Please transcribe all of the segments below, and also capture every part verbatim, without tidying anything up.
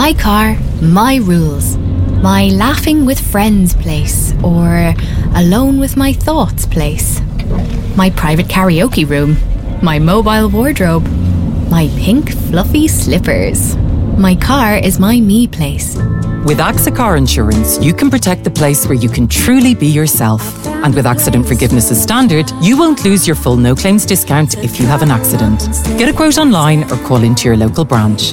My car, my rules. My laughing with friends place, or alone with my thoughts place. My private karaoke room. My mobile wardrobe. My pink fluffy slippers. My car is my me place. With AXA Car Insurance, you can protect the place where you can truly be yourself. And with accident forgiveness as standard, you won't lose your full no claims discount if you have an accident. Get a quote online or call into your local branch.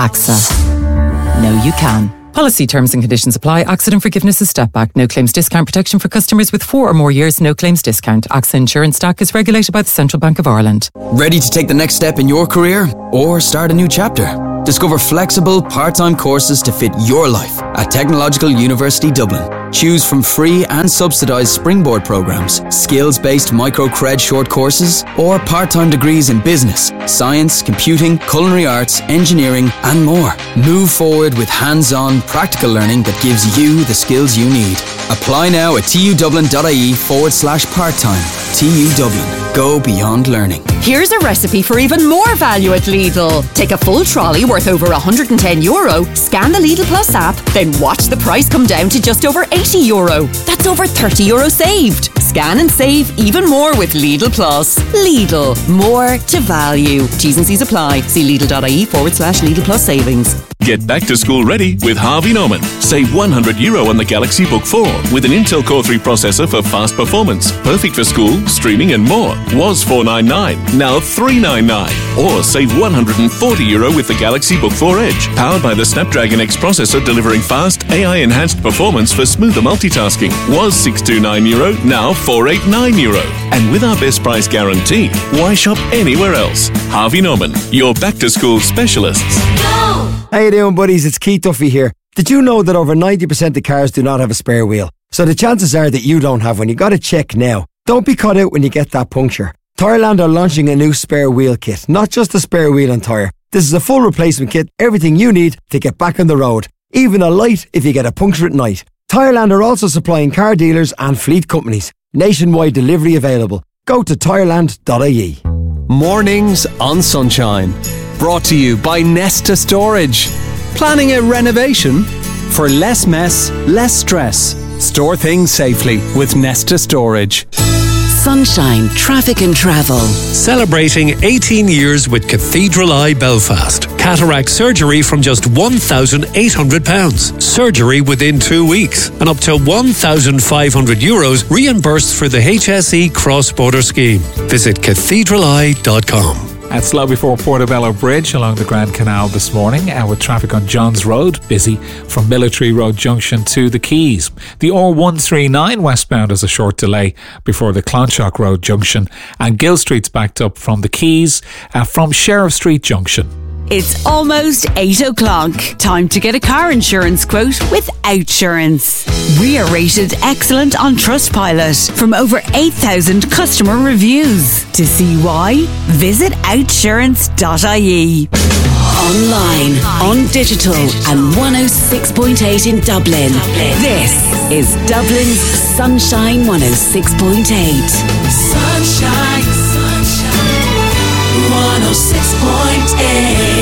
AXA. Know you can. Policy terms and conditions apply. Accident forgiveness is step back. No claims discount protection for customers with four or more years no claims discount. AXA Insurance Stack is regulated by the Central Bank of Ireland. Ready to take the next step in your career or start a new chapter? Discover flexible, part-time courses to fit your life at Technological University Dublin. Choose from free and subsidised springboard programmes, skills-based micro-cred short courses, or part-time degrees in business, science, computing, culinary arts, engineering, and more. Move forward with hands-on, practical learning that gives you the skills you need. Apply now at tudublin.ie forward slash part-time. T U Dublin. Go beyond learning. Here's a recipe for even more value at Lidl. Take a full trolley worth over one hundred ten euro, scan the Lidl Plus app, then watch the price come down to just over eighty euro. That's over thirty euro saved. Scan and save even more with Lidl Plus. Lidl. More to value. T's and C's apply. See Lidl.ie forward slash Lidl Plus savings. Get back to school ready with Harvey Norman. Save one hundred euro on the Galaxy Book four with an Intel Core three processor for fast performance. Perfect for school, streaming and more. Was four ninety-nine, now three ninety-nine. Or save one hundred forty euro with the Galaxy Book four Edge. Powered by the Snapdragon X processor delivering fast, A I-enhanced performance for smoother multitasking. Was six ninety-nine euro, now four eighty-nine euro. And with our best price guarantee, why shop anywhere else? Harvey Norman, your back-to-school specialists. Go! How you doing, buddies? It's Keith Duffy here. Did you know that over ninety percent of cars do not have a spare wheel? So the chances are that you don't have one. You got to check now. Don't be caught out when you get that puncture. Tyreland are launching a new spare wheel kit. Not just a spare wheel and tyre. This is a full replacement kit. Everything you need to get back on the road. Even a light if you get a puncture at night. Tyreland are also supplying car dealers and fleet companies. Nationwide delivery available. Go to tyreland dot I E. Mornings on Sunshine. Brought to you by Nesta Storage. Planning a renovation? For less mess, less stress. Store things safely with Nesta Storage. Sunshine Traffic and Travel. Celebrating eighteen years with Cathedral Eye Belfast. Cataract surgery from just one thousand eight hundred pounds. Surgery within two weeks. And up to one thousand five hundred euros reimbursed for the H S E cross-border scheme. Visit cathedral eye dot com. At slow before Portobello Bridge along the Grand Canal this morning, and with traffic on Johns Road busy from Military Road Junction to the Quays. The R one thirty-nine westbound has a short delay before the Clonshock Road Junction, and Gill Street's backed up from the Quays uh, from Sheriff Street Junction. It's almost eight o'clock. Time to get a car insurance quote with Outsurance. We are rated excellent on Trustpilot from over eight thousand customer reviews. To see why, visit outsurance dot I E. Online, on digital, and one oh six point eight in Dublin. This is Dublin's Sunshine one oh six point eight. Sunshine, sunshine, one oh six point eight.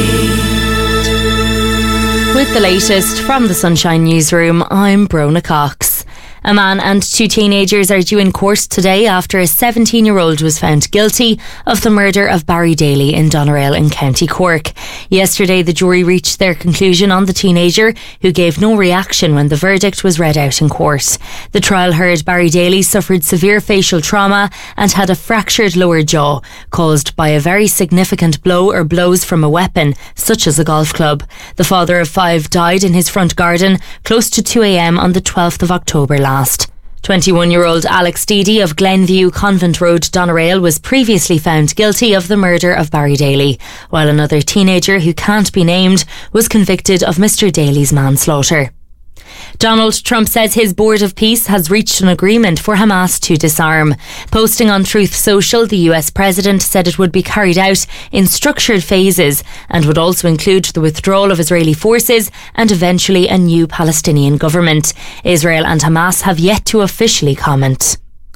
With the latest from the Sunshine Newsroom, I'm Brona Cox. A man and two teenagers are due in court today after a seventeen-year-old was found guilty of the murder of Barry Daly in Doneraile in County Cork. Yesterday, the jury reached their conclusion on the teenager, who gave no reaction when the verdict was read out in court. The trial heard Barry Daly suffered severe facial trauma and had a fractured lower jaw, caused by a very significant blow or blows from a weapon, such as a golf club. The father of five died in his front garden close to two a.m. on the twelfth of October last. twenty-one-year-old Alex Deedy of Glenview Convent Road, Doneraile, was previously found guilty of the murder of Barry Daly, while another teenager who can't be named was convicted of Mister Daly's manslaughter. Donald Trump says his Board of Peace has reached an agreement for Hamas to disarm. Posting on Truth Social, the U S president said it would be carried out in structured phases and would also include the withdrawal of Israeli forces and eventually a new Palestinian government. Israel and Hamas have yet to officially comment.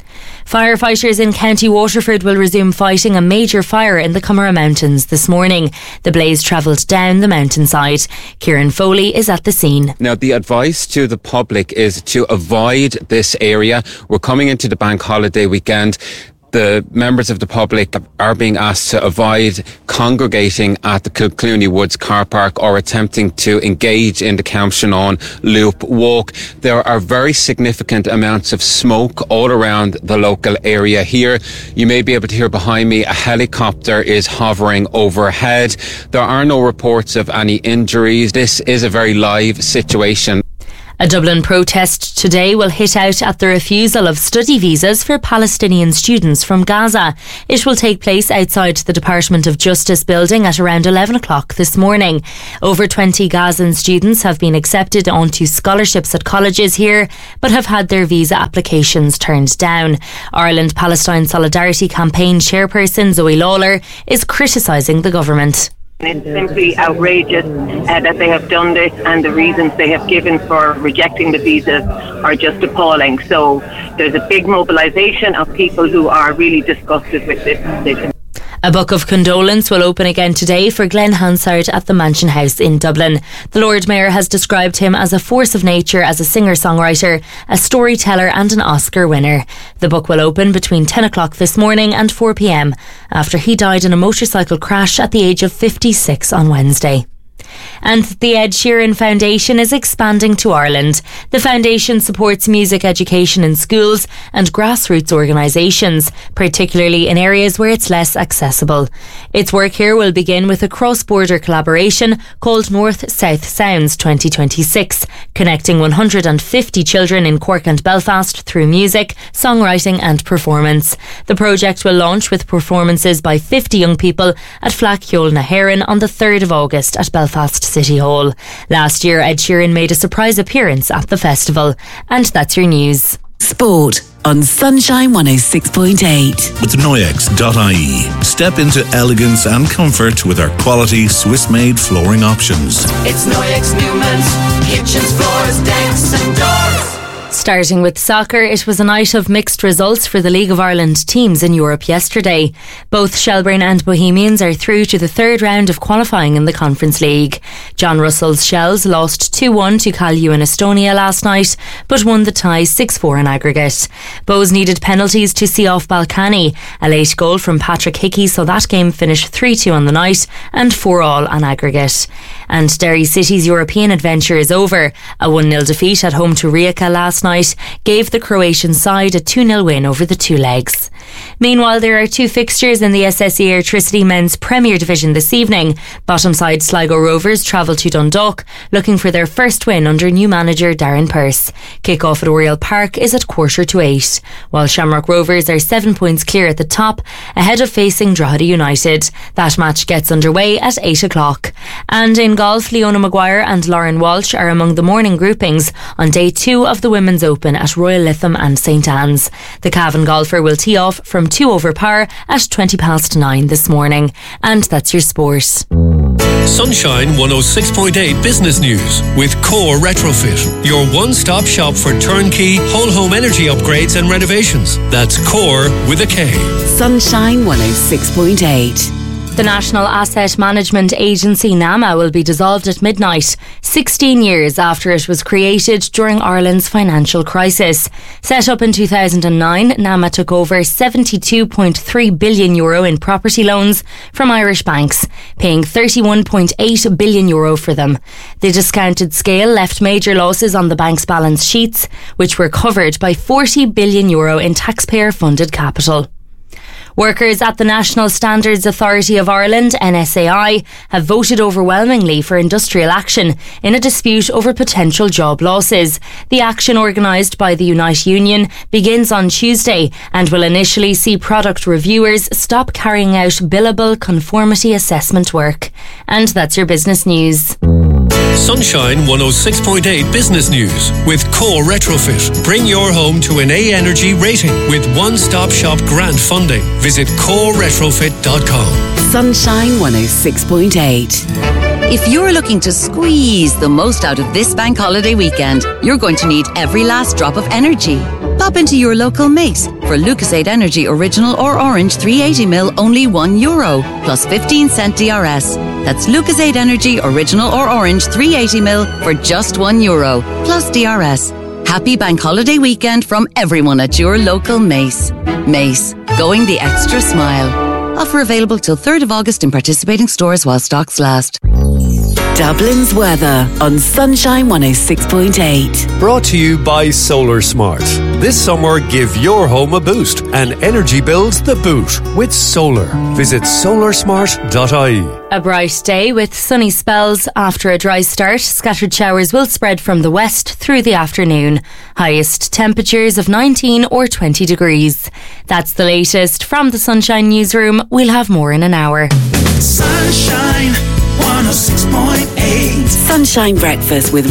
Firefighters in County Waterford will resume fighting a major fire in the Coomera Mountains this morning. The blaze travelled down the mountainside. Kieran Foley is at the scene. Now, the advice to the public is to avoid this area. We're coming into the bank holiday weekend. The members of the public are being asked to avoid congregating at the Kilclooney Woods car park or attempting to engage in the Camshanon Loop walk. There are very significant amounts of smoke all around the local area here. You may be able to hear behind me a helicopter is hovering overhead. There are no reports of any injuries. This is a very live situation. A Dublin protest today will hit out at the refusal of study visas for Palestinian students from Gaza. It will take place outside the Department of Justice building at around eleven o'clock this morning. Over twenty Gazan students have been accepted onto scholarships at colleges here, but have had their visa applications turned down. Ireland Palestine Solidarity Campaign chairperson Zoe Lawler is criticising the government. It's simply outrageous uh, that they have done this, and the reasons they have given for rejecting the visas are just appalling. So there's a big mobilisation of people who are really disgusted with this decision. A book of condolence will open again today for Glenn Hansard at the Mansion House in Dublin. The Lord Mayor has described him as a force of nature as a singer-songwriter, a storyteller and an Oscar winner. The book will open between ten o'clock this morning and four p.m. after he died in a motorcycle crash at the age of fifty-six on Wednesday. And the Ed Sheeran Foundation is expanding to Ireland. The foundation supports music education in schools and grassroots organisations, particularly in areas where it's less accessible. Its work here will begin with a cross-border collaboration called North-South Sounds twenty twenty-six, connecting one hundred fifty children in Cork and Belfast through music, songwriting and performance. The project will launch with performances by fifty young people at Flacchiol na HÉireann on the third of August at Belfast City Hall. Last year, Ed Sheeran made a surprise appearance at the festival. And that's your news. Sport on Sunshine one oh six point eight. With Noyex dot I E, step into elegance and comfort with our quality Swiss-made flooring options. It's Noyex Newman's kitchens, floors, decks and doors. Starting with soccer, it was a night of mixed results for the League of Ireland teams in Europe yesterday. Both Shelbourne and Bohemians are through to the third round of qualifying in the Conference League. John Russell's Shells lost two one to Kalju in Estonia last night, but won the tie six four in aggregate. Bows needed penalties to see off Balkany. A late goal from Patrick Hickey saw that game finish three two on the night and four all on aggregate. And Derry City's European adventure is over. A one nil defeat at home to Rijeka last night gave the Croatian side a two nil win over the two legs. Meanwhile, there are two fixtures in the S S E Airtricity Men's Premier Division this evening. Bottom side Sligo Rovers travel to Dundalk, looking for their first win under new manager Darren Pearce. Kick-off at Oriel Park is at quarter to eight, while Shamrock Rovers are seven points clear at the top, ahead of facing Drogheda United. That match gets underway at eight o'clock. And in golf, Leona Maguire and Lauren Walsh are among the morning groupings on day two of the Women's Open at Royal Lytham and St Anne's. The Cavan golfer will tee off from two over par at twenty past nine this morning. And that's your sport. Sunshine one oh six point eight Business News with Core Retrofit, your one-stop shop for turnkey whole home energy upgrades and renovations. That's Core with a K. Sunshine one oh six point eight. The National Asset Management Agency, NAMA, will be dissolved at midnight, sixteen years after it was created during Ireland's financial crisis. Set up in two thousand nine, NAMA took over seventy-two point three billion euro in property loans from Irish banks, paying thirty-one point eight billion euro for them. The discounted scale left major losses on the bank's balance sheets, which were covered by forty billion euro in taxpayer-funded capital. Workers at the National Standards Authority of Ireland, N S A I, have voted overwhelmingly for industrial action in a dispute over potential job losses. The action, organised by the Unite Union, begins on Tuesday and will initially see product reviewers stop carrying out billable conformity assessment work. And that's your business news. Sunshine one oh six point eight Business News with Core Retrofit. Bring your home to an A Energy rating with one-stop shop grant funding. Visit core retrofit dot com. Sunshine one oh six point eight. If you're looking to squeeze the most out of this bank holiday weekend, you're going to need every last drop of energy. Pop into your local Mace for Lucasade Energy Original or Orange three eighty milliliters, only one euro, plus fifteen cent D R S. That's Lucasade Energy Original or Orange three eighty milliliters for just one euro, plus D R S. Happy Bank Holiday weekend from everyone at your local Mace. Mace, going the extra smile. Offer available till third of August in participating stores while stocks last. Dublin's weather on Sunshine one oh six point eight. Brought to you by Solar Smart. This summer, give your home a boost and energy bills the boot with solar. Visit solar smart dot I E. A bright day with sunny spells after a dry start. Scattered showers will spread from the west through the afternoon. Highest temperatures of nineteen or twenty degrees. That's the latest from the Sunshine Newsroom. We'll have more in an hour. Sunshine one oh six point eight. Sunshine Breakfast with